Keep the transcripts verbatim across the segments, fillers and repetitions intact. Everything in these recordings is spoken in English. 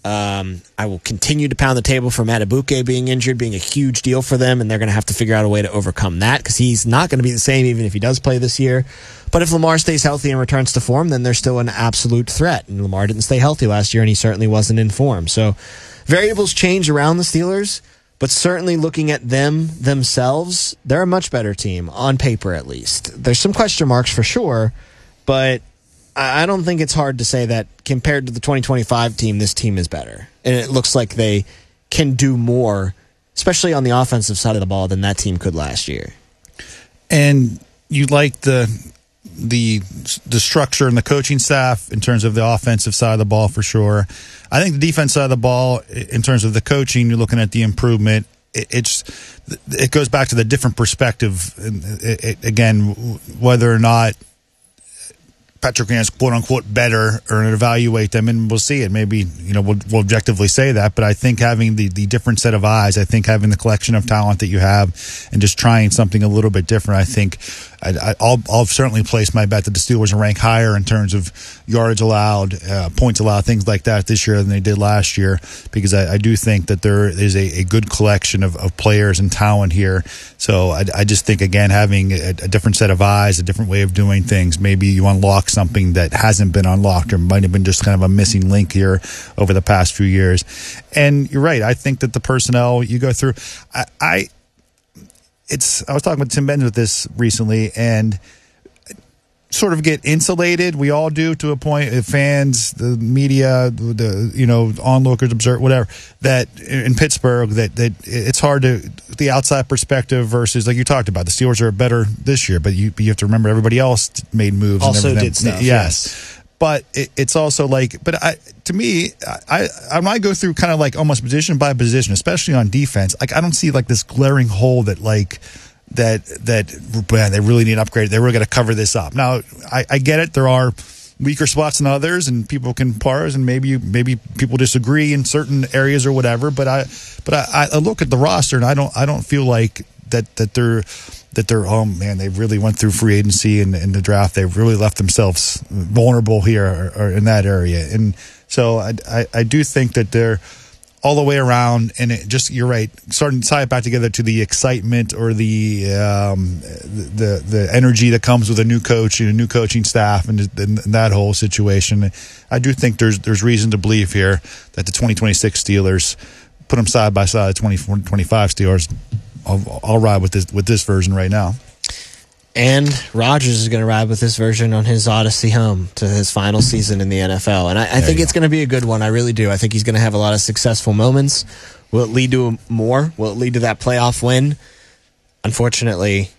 Um, I will continue to pound the table for Matabuke being injured, being a huge deal for them, and they're going to have to figure out a way to overcome that because he's not going to be the same even if he does play this year. But if Lamar stays healthy and returns to form, then they're still an absolute threat. And Lamar didn't stay healthy last year, and he certainly wasn't in form. So variables change around the Steelers, but certainly looking at them themselves, they're a much better team, on paper at least. There's some question marks for sure, but I don't think it's hard to say that compared to the twenty twenty-five team, this team is better. And it looks like they can do more, especially on the offensive side of the ball, than that team could last year. And you like the the the structure and the coaching staff in terms of the offensive side of the ball for sure. I think the defense side of the ball, in terms of the coaching, you're looking at the improvement. It, it's it goes back to the different perspective. It, it, again, whether or not Patrick Grant's quote unquote better or evaluate them, and we'll see it. Maybe, you know, we'll, we'll objectively say that, but I think having the, the different set of eyes, I think having the collection of talent that you have and just trying something a little bit different, I think I, I, I'll, I'll certainly place my bet that the Steelers will rank higher in terms of yards allowed, uh, points allowed, things like that this year than they did last year, because I, I do think that there is a, a good collection of, of players and talent here. So I, I just think, again, having a, a different set of eyes, a different way of doing things, maybe you unlock something that hasn't been unlocked or might have been just kind of a missing link here over the past few years. And you're right. I think that the personnel you go through, I, I it's, I was talking with Tim Benz with this recently, and sort of get insulated. We all do to a point. Fans, the media, the you know onlookers, observe whatever. That in Pittsburgh, that that it's hard to the outside perspective versus, like you talked about, the Steelers are better this year, but you you have to remember everybody else made moves. Also and everything. did stuff. Yes. yes. But it, it's also like, but I, to me, I, I might go through kind of like almost position by position, especially on defense. Like, I don't see like this glaring hole that like that that man, they really need an upgrade. They really got to cover this up. Now, I, I get it. There are weaker spots than others, and people can parse, and maybe maybe people disagree in certain areas or whatever. But I but I, I look at the roster, and I don't I don't feel like that that they're. that they're, oh man, they really went through free agency and, and the draft. They've really left themselves vulnerable here or, or in that area. And so I, I, I do think that they're all the way around, and it just, you're right, starting to tie it back together to the excitement or the um, the the energy that comes with a new coach and a new coaching staff and, and that whole situation. I do think there's there's reason to believe here that the twenty twenty-six Steelers, put them side by side, twenty twenty-five Steelers, I'll, I'll ride with this with this version right now. And Rodgers is going to ride with this version on his odyssey home to his final season in the N F L. And I, I think it's going to be a good one. I really do. I think he's going to have a lot of successful moments. Will it lead to more? Will it lead to that playoff win? Unfortunately,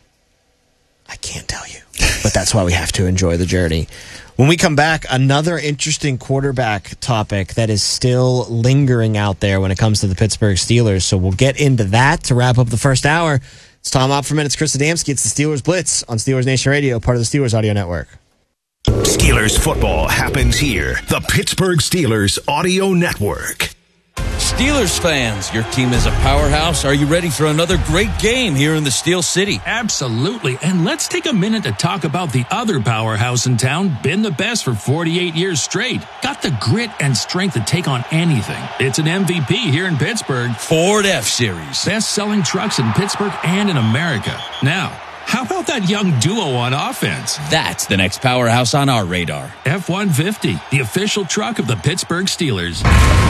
I can't tell you. But that's why we have to enjoy the journey. When we come back, another interesting quarterback topic that is still lingering out there when it comes to the Pittsburgh Steelers. So we'll get into that to wrap up the first hour. It's Tom Opferman. It's Chris Adamski. It's the Steelers Blitz on Steelers Nation Radio, part of the Steelers Audio Network. Steelers football happens here. The Pittsburgh Steelers Audio Network. Steelers fans, your team is a powerhouse. Are you ready for another great game here in the Steel City? Absolutely. And let's take a minute to talk about the other powerhouse in town, been the best for forty-eight years straight. Got the grit and strength to take on anything. It's an M V P here in Pittsburgh. Ford F-Series. Best-selling trucks in Pittsburgh and in America. Now, how about that young duo on offense? That's the next powerhouse on our radar. F one fifty, the official truck of the Pittsburgh Steelers.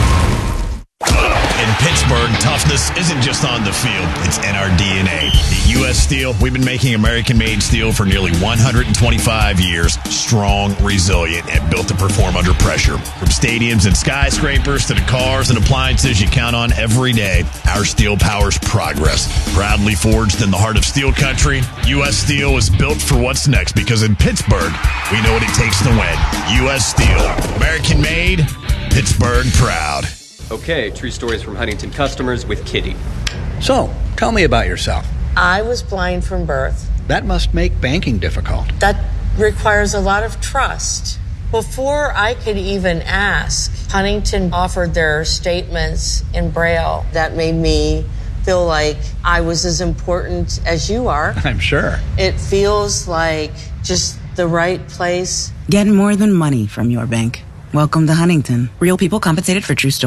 In Pittsburgh, toughness isn't just on the field, it's in our D N A. At U S Steel, we've been making American-made steel for nearly one hundred twenty-five years. Strong, resilient, and built to perform under pressure. From stadiums and skyscrapers to the cars and appliances you count on every day, our steel powers progress. Proudly forged in the heart of steel country, U S Steel is built for what's next, because in Pittsburgh, we know what it takes to win. U S Steel, American-made, Pittsburgh proud. Okay, true stories from Huntington customers with Kitty. So, tell me about yourself. I was blind from birth. That must make banking difficult. That requires a lot of trust. Before I could even ask, Huntington offered their statements in Braille. That made me feel like I was as important as you are. I'm sure. It feels like just the right place. Get more than money from your bank. Welcome to Huntington. Real people compensated for true stories.